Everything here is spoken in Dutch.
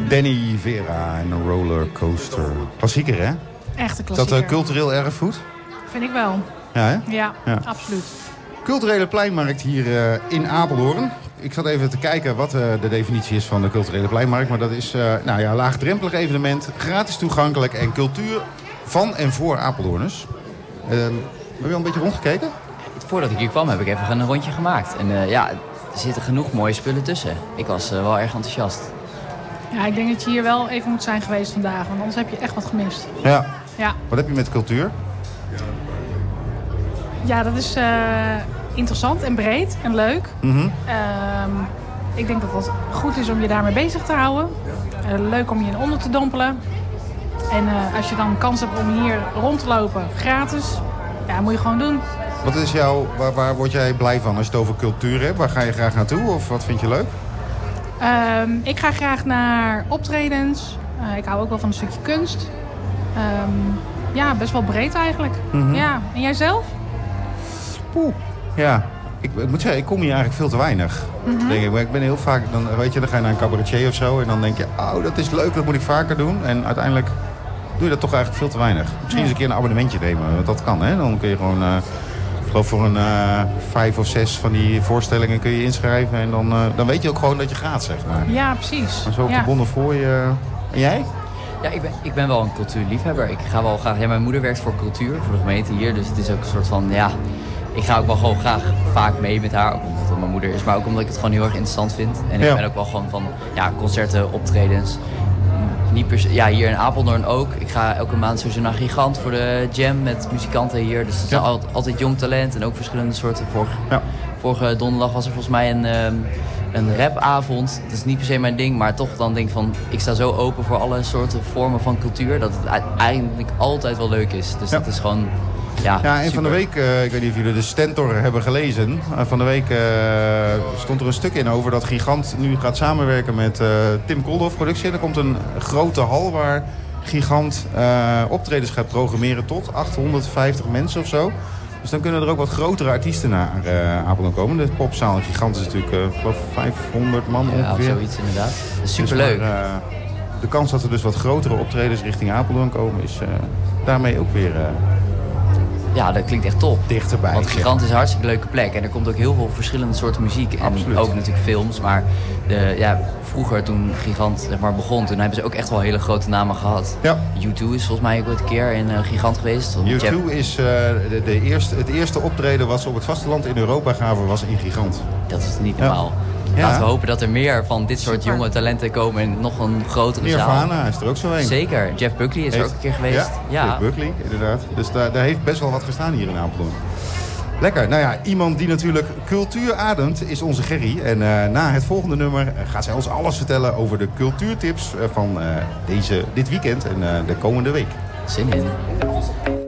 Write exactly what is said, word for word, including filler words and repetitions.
Danny Vera en een rollercoaster. Klassieker, hè? Echt een Is klassieker. dat uh, cultureel erfgoed? Vind ik wel. Ja, hè? Ja, Ja. absoluut. Culturele pleinmarkt hier uh, in Apeldoorn. Ik zat even te kijken wat uh, de definitie is van de culturele pleinmarkt. Maar dat is uh, nou ja, laagdrempelig evenement, gratis toegankelijk en cultuur van en voor Apeldoorners. Uh, heb je al een beetje rondgekeken? Voordat ik hier kwam heb ik even een rondje gemaakt. En uh, ja, er zitten genoeg mooie spullen tussen. Ik was uh, wel erg enthousiast. Ja, ik denk dat je hier wel even moet zijn geweest vandaag. Want anders heb je echt wat gemist. Ja. Ja, Wat heb je met cultuur? ja dat is uh, interessant en breed en leuk. Mm-hmm. Um, ik denk dat het goed is om je daarmee bezig te houden. Uh, leuk om je in onder te dompelen. En uh, als je dan kans hebt om hier rond te lopen, gratis, ja, moet je gewoon doen. Wat is jouw, waar, waar word jij blij van als je het over cultuur hebt? Waar ga je graag naartoe of wat vind je leuk? Um, ik ga graag naar optredens. Uh, ik hou ook wel van een stukje kunst. Um, ja, best wel breed eigenlijk. Mm-hmm. Ja. En jij zelf? Poeh. Ja, ik, ik moet zeggen, ik kom hier eigenlijk veel te weinig. Mm-hmm. Denk ik. Maar ik ben heel vaak, dan, weet je, dan ga je naar een cabaretier of zo. En dan denk je, oh, dat is leuk, dat moet ik vaker doen. En uiteindelijk doe je dat toch eigenlijk veel te weinig. Misschien eens een keer een abonnementje nemen, want dat kan, hè. Dan kun je gewoon, uh, ik geloof voor een uh, vijf of zes van die voorstellingen kun je inschrijven. En dan, uh, dan weet je ook gewoon dat je gaat, zeg maar. Ja, precies. Maar zo op ja. de bonnen voor je. En jij? Ja, ik ben, ik ben wel een cultuurliefhebber. Ik ga wel graag... Ja, mijn moeder werkt voor cultuur, voor de gemeente hier. Dus het is ook een soort van, ja... Ik ga ook wel gewoon graag vaak mee met haar. Ook omdat het mijn moeder is, maar ook omdat ik het gewoon heel erg interessant vind. En ik ja. ben ook wel gewoon van, ja, concerten, optredens. Niet per se, ja, hier in Apeldoorn ook. Ik ga elke maand sowieso naar Gigant voor de jam met muzikanten hier. Dus het is ja. altijd, altijd jong talent en ook verschillende soorten. Vorige, ja. vorige donderdag was er volgens mij een... Um, Een rapavond, dat is niet per se mijn ding, maar toch dan denk ik van... ik sta zo open voor alle soorten vormen van cultuur... dat het eigenlijk altijd wel leuk is. Dus ja. dat is gewoon, ja, Ja, en super. van de week, uh, ik weet niet of jullie de Stentor hebben gelezen... Uh, van de week uh, stond er een stuk in over dat Gigant nu gaat samenwerken met uh, Tim Kolderhoff productie. Er komt een grote hal waar Gigant uh, optredens gaat programmeren tot achthonderdvijftig mensen of zo... Dus dan kunnen er ook wat grotere artiesten naar uh, Apeldoorn komen. De popzaal Gigant is natuurlijk, uh, ik geloof, vijfhonderd man ja, ongeveer. Ja, zoiets inderdaad. Dat is superleuk. Dus maar, uh, de kans dat er dus wat grotere optredens richting Apeldoorn komen... is uh, daarmee ook weer... Uh, ja, dat klinkt echt top. Dichterbij. Want Gigant is een hartstikke leuke plek. En er komt ook heel veel verschillende soorten muziek. En Absoluut. Ook natuurlijk films. Maar de, ja, vroeger toen Gigant zeg maar, begon... toen hebben ze ook echt wel hele grote namen gehad. Ja. U twee is volgens mij ook ooit een keer in uh, Gigant geweest. U twee is uh, de, de eerste, het eerste optreden wat ze op het vasteland in Europa gaven... was in Gigant. Dat is niet normaal. Ja. Ja. Laten we hopen dat er meer van dit soort Super. jonge talenten komen en nog een grotere zaal. Nirvana is er ook zo een. Zeker. Jeff Buckley is heeft, er ook een keer geweest. Ja, ja. Jeff Buckley, inderdaad. Dus daar, daar heeft best wel wat gestaan hier in Apeldoorn. Lekker. Nou ja, iemand die natuurlijk cultuur ademt is onze Gerry. En uh, na het volgende nummer gaat zij ons alles vertellen over de cultuurtips van uh, deze, dit weekend en uh, de komende week. Zin in.